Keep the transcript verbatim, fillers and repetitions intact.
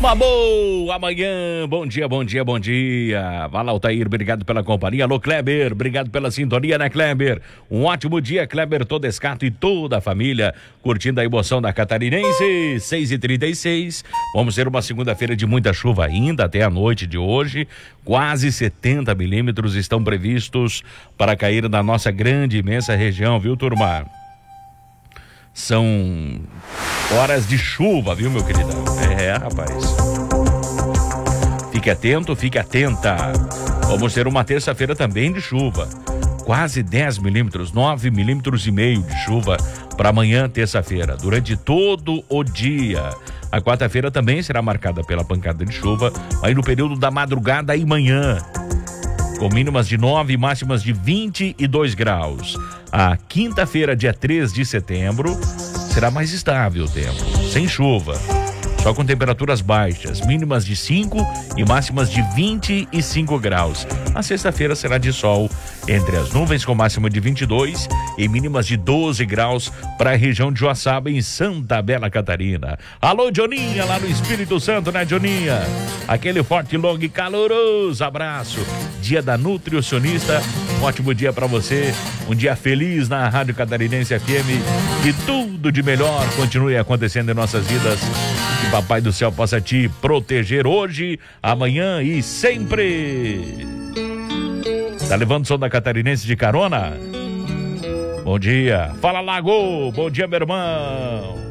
Uma boa manhã, bom dia, bom dia, bom dia. Vai lá, Altair, obrigado pela companhia. Alô, Kleber, obrigado pela sintonia, né, Kleber? Um ótimo dia, Kleber Todescato e toda a família curtindo a emoção da Catarinense. seis e trinta e seis, vamos ter uma segunda-feira de muita chuva ainda até a noite de hoje. Quase setenta milímetros estão previstos para cair na nossa grande, imensa região, viu, turma? São horas de chuva, viu, meu querido? É, rapaz. Fique atento, fique atenta. Vamos ter uma terça-feira também de chuva. Quase dez milímetros, nove milímetros e meio de chuva para amanhã, terça-feira, durante todo o dia. A quarta-feira também será marcada pela pancada de chuva, aí no período da madrugada e manhã, com mínimas de nove e máximas de vinte e dois graus. A quinta-feira, dia três de setembro, será mais estável o tempo, sem chuva, só com temperaturas baixas, mínimas de cinco e máximas de vinte e cinco graus. A sexta-feira será de sol, entre as nuvens, com máxima de vinte e dois e mínimas de doze graus para a região de Joaçaba, em Santa Bela, Catarina. Alô, Joninha, lá no Espírito Santo, né, Joninha? Aquele forte, longo e caloroso abraço. Dia da nutricionista, um ótimo dia para você, um dia feliz na Rádio Catarinense F M, que tudo de melhor continue acontecendo em nossas vidas, que Papai do Céu possa te proteger hoje, amanhã e sempre. Tá levando o som da Catarinense de carona? Bom dia. Fala, Lago. Bom dia, meu irmão.